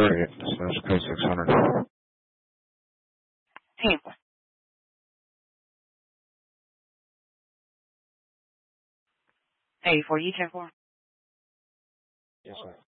Sorry, dismiss code 600. Hey. Hey, 4 you check for? Yes, sir.